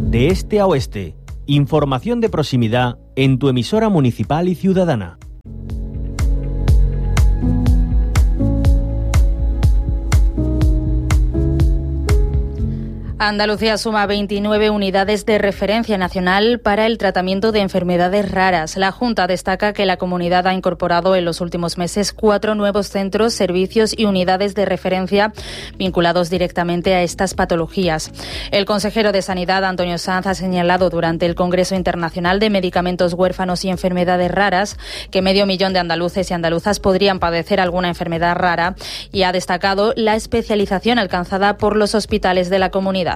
de este a oeste. Información de proximidad en tu emisora municipal y ciudadana. Andalucía suma 29 unidades de referencia nacional para el tratamiento de enfermedades raras. La Junta destaca que la comunidad ha incorporado en los últimos meses 4 nuevos centros, servicios y unidades de referencia vinculados directamente a estas patologías. El consejero de Sanidad, Antonio Sanz, ha señalado durante el Congreso Internacional de Medicamentos Huérfanos y Enfermedades Raras que 500.000 de andaluces y andaluzas podrían padecer alguna enfermedad rara y ha destacado la especialización alcanzada por los hospitales de la comunidad.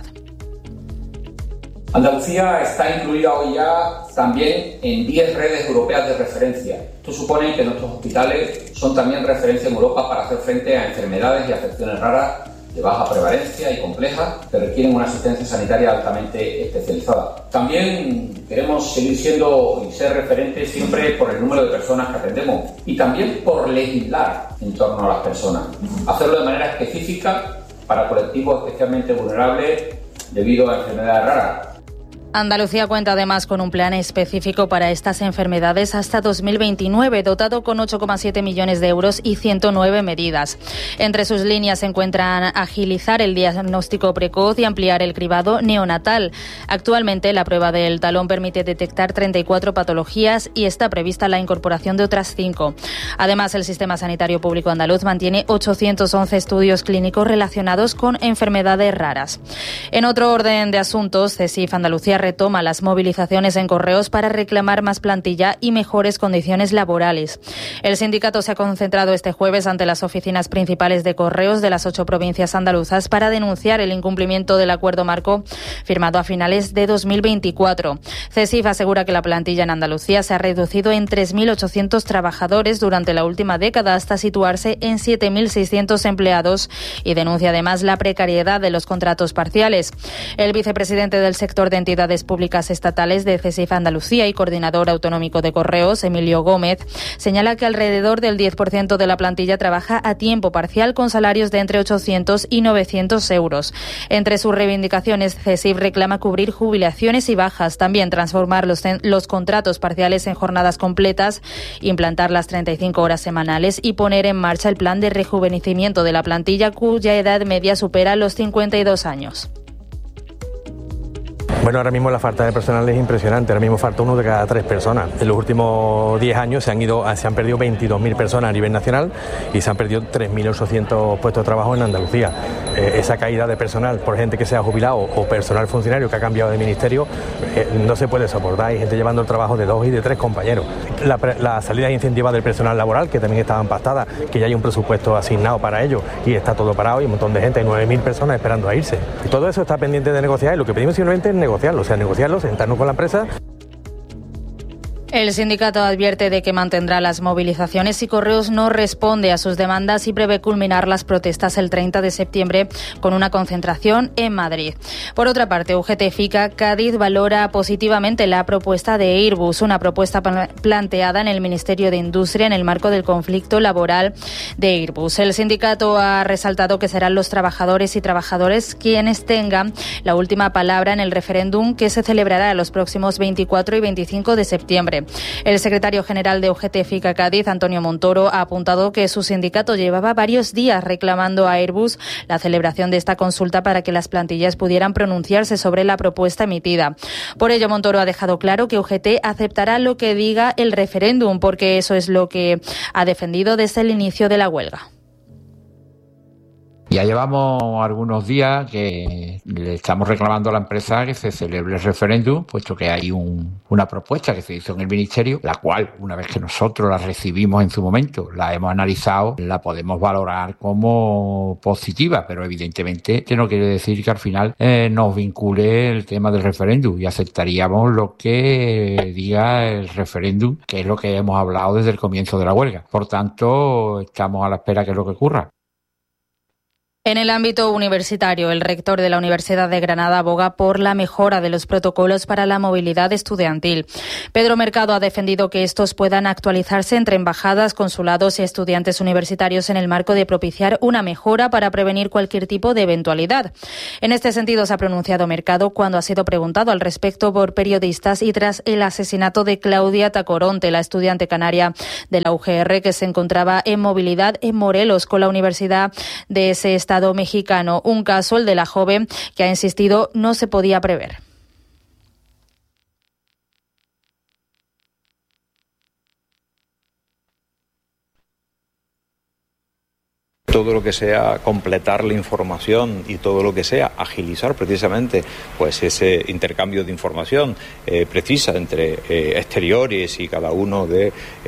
Andalucía está incluida hoy ya también en 10 redes europeas de referencia. Esto supone que nuestros hospitales son también referencia en Europa para hacer frente a enfermedades y afecciones raras de baja prevalencia y complejas que requieren una asistencia sanitaria altamente especializada. También queremos seguir siendo y ser referentes siempre por el número de personas que atendemos y también por legislar en torno a las personas. Hacerlo de manera específica para colectivos especialmente vulnerables debido a enfermedades raras. Andalucía cuenta además con un plan específico para estas enfermedades hasta 2029, dotado con 8,7 millones de euros y 109 medidas. Entre sus líneas se encuentran agilizar el diagnóstico precoz y ampliar el cribado neonatal. Actualmente la prueba del talón permite detectar 34 patologías y está prevista la incorporación de otras 5. Además, el Sistema Sanitario Público Andaluz mantiene 811 estudios clínicos relacionados con enfermedades raras. En otro orden de asuntos, CESIF Andalucía retoma las movilizaciones en Correos para reclamar más plantilla y mejores condiciones laborales. El sindicato se ha concentrado este jueves ante las oficinas principales de Correos de las 8 provincias andaluzas para denunciar el incumplimiento del acuerdo marco firmado a finales de 2024. CESIF asegura que la plantilla en Andalucía se ha reducido en 3.800 trabajadores durante la última década hasta situarse en 7.600 empleados y denuncia además la precariedad de los contratos parciales. El vicepresidente del sector de entidades públicas estatales de CESIF Andalucía y coordinador autonómico de Correos, Emilio Gómez, señala que alrededor del 10% de la plantilla trabaja a tiempo parcial con salarios de entre 800 y 900 euros. Entre sus reivindicaciones, CESIF reclama cubrir jubilaciones y bajas, también transformar los contratos parciales en jornadas completas, implantar las 35 horas semanales y poner en marcha el plan de rejuvenecimiento de la plantilla cuya edad media supera los 52 años. Bueno, ahora mismo la falta de personal es impresionante. Ahora mismo falta 1 de cada 3 personas. En los últimos 10 años se han perdido 22.000 personas a nivel nacional y se han perdido 3.800 puestos de trabajo en Andalucía. Esa caída de personal por gente que se ha jubilado o personal funcionario que ha cambiado de ministerio no se puede soportar. Hay gente llevando el trabajo de 2 y de 3 compañeros. La salida incentiva del personal laboral, que también estaban pactadas, que ya hay un presupuesto asignado para ello y está todo parado y un montón de gente, hay 9.000 personas esperando a irse. Y todo eso está pendiente de negociar y lo que pedimos simplemente es negociarlo, sentarnos con la empresa. El sindicato advierte de que mantendrá las movilizaciones si Correos no responde a sus demandas y prevé culminar las protestas el 30 de septiembre con una concentración en Madrid. Por otra parte, UGT-FICA Cádiz valora positivamente la propuesta de Airbus, una propuesta planteada en el Ministerio de Industria en el marco del conflicto laboral de Airbus. El sindicato ha resaltado que serán los trabajadores y trabajadoras quienes tengan la última palabra en el referéndum que se celebrará los próximos 24 y 25 de septiembre. El secretario general de UGT-FICA Cádiz, Antonio Montoro, ha apuntado que su sindicato llevaba varios días reclamando a Airbus la celebración de esta consulta para que las plantillas pudieran pronunciarse sobre la propuesta emitida. Por ello, Montoro ha dejado claro que UGT aceptará lo que diga el referéndum, porque eso es lo que ha defendido desde el inicio de la huelga. Ya llevamos algunos días que le estamos reclamando a la empresa que se celebre el referéndum, puesto que hay una propuesta que se hizo en el Ministerio, la cual, una vez que nosotros la recibimos en su momento, la hemos analizado, la podemos valorar como positiva, pero evidentemente esto no quiere decir que al final nos vincule el tema del referéndum y aceptaríamos lo que diga el referéndum, que es lo que hemos hablado desde el comienzo de la huelga. Por tanto, estamos a la espera que es lo que ocurra. En el ámbito universitario, el rector de la Universidad de Granada aboga por la mejora de los protocolos para la movilidad estudiantil. Pedro Mercado ha defendido que estos puedan actualizarse entre embajadas, consulados y estudiantes universitarios en el marco de propiciar una mejora para prevenir cualquier tipo de eventualidad. En este sentido se ha pronunciado Mercado cuando ha sido preguntado al respecto por periodistas y tras el asesinato de Claudia Tacoronte, la estudiante canaria de la UGR que se encontraba en movilidad en Morelos con la universidad de ese estado mexicano. Un caso, el de la joven, que ha insistido no se podía prever. Todo lo que sea completar la información y todo lo que sea agilizar precisamente pues ese intercambio de información precisa entre exteriores y cada uno de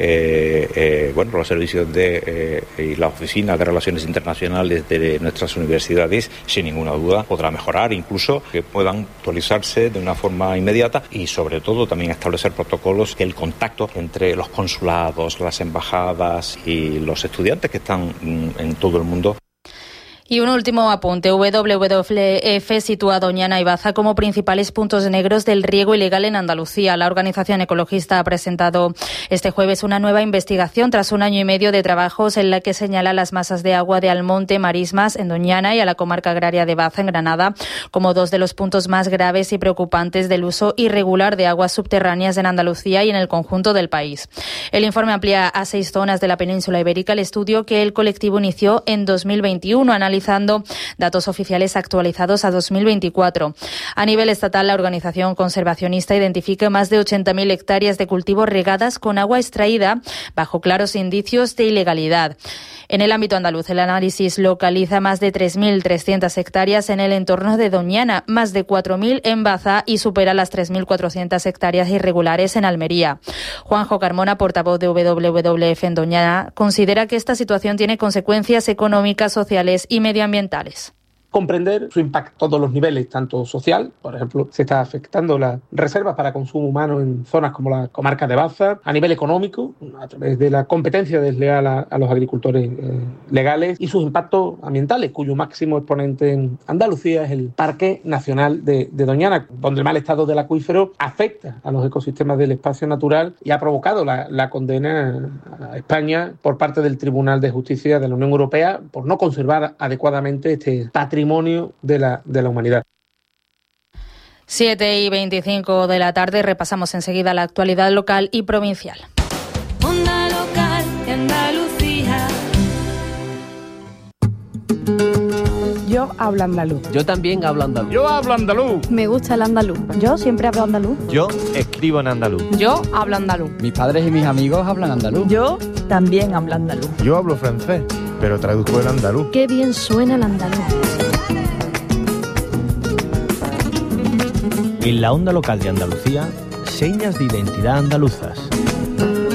los servicios y la oficina de relaciones internacionales de nuestras universidades, sin ninguna duda podrá mejorar, incluso que puedan actualizarse de una forma inmediata y sobre todo también establecer protocolos que el contacto entre los consulados, las embajadas y los estudiantes que están en todo el mundo. Y un último apunte. WWF sitúa a Doñana y Baza como principales puntos negros del riego ilegal en Andalucía. La organización ecologista ha presentado este jueves una nueva investigación tras un año y medio de trabajos en la que señala las masas de agua de Almonte, Marismas, en Doñana y a la comarca agraria de Baza, en Granada, como dos de los puntos más graves y preocupantes del uso irregular de aguas subterráneas en Andalucía y en el conjunto del país. El informe amplía a 6 zonas de la península ibérica el estudio que el colectivo inició en 2021, analizando datos oficiales actualizados a 2024. A nivel estatal, la organización conservacionista identifica más de 80.000 hectáreas de cultivos regadas con agua extraída bajo claros indicios de ilegalidad. En el ámbito andaluz, el análisis localiza más de 3.300 hectáreas en el entorno de Doñana, más de 4.000 en Baza y supera las 3.400 hectáreas irregulares en Almería. Juanjo Carmona, portavoz de WWF en Doñana, considera que esta situación tiene consecuencias económicas, sociales y medioambientales. Comprender su impacto a todos los niveles, tanto social, por ejemplo, se está afectando las reservas para consumo humano en zonas como la comarca de Baza, a nivel económico, a través de la competencia desleal a los agricultores legales y sus impactos ambientales, cuyo máximo exponente en Andalucía es el Parque Nacional de Doñana, donde el mal estado del acuífero afecta a los ecosistemas del espacio natural y ha provocado la condena a España por parte del Tribunal de Justicia de la Unión Europea por no conservar adecuadamente este patrimonio de la humanidad. 7:25 de la tarde, repasamos enseguida la actualidad local y provincial. Onda local de Andalucía. Yo hablo andaluz. Yo también hablo andaluz. Yo hablo andaluz. Me gusta el andaluz. Yo siempre hablo andaluz. Yo escribo en andaluz. Yo hablo andaluz. Mis padres y mis amigos hablan andaluz. Yo también hablo andaluz. Yo hablo francés, pero traduzco el andaluz. Qué bien suena el andaluz. En la onda local de Andalucía, señas de identidad andaluzas.